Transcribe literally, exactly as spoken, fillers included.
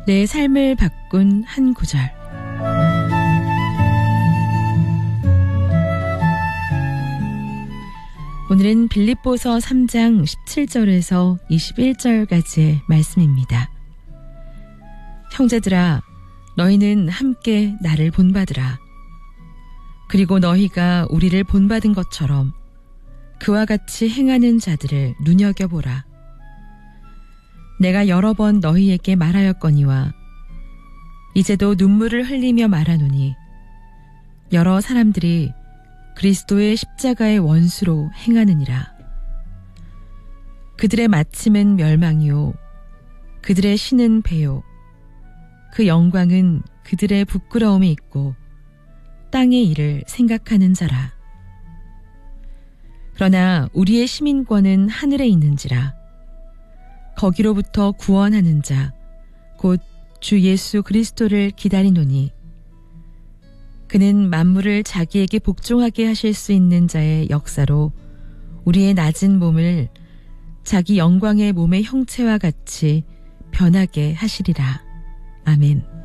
내 삶을 바꾼 한 구절. 오늘은 빌립보서 삼 장 십칠 절에서 이십일 절까지의 말씀입니다. 형제들아, 너희는 함께 나를 본받으라. 그리고 너희가 우리를 본받은 것처럼 그와 같이 행하는 자들을 눈여겨보라. 내가 여러 번 너희에게 말하였거니와 이제도 눈물을 흘리며 말하노니 여러 사람들이 그리스도의 십자가의 원수로 행하느니라. 그들의 마침은 멸망이요 그들의 신은 배요 그 영광은 그들의 부끄러움이 있고 땅의 일을 생각하는 자라. 그러나 우리의 시민권은 하늘에 있는지라. 거기로부터 구원하는 자 곧 주 예수 그리스도를 기다리노니 그는 만물을 자기에게 복종하게 하실 수 있는 자의 역사로 우리의 낮은 몸을 자기 영광의 몸의 형체와 같이 변하게 하시리라. 아멘.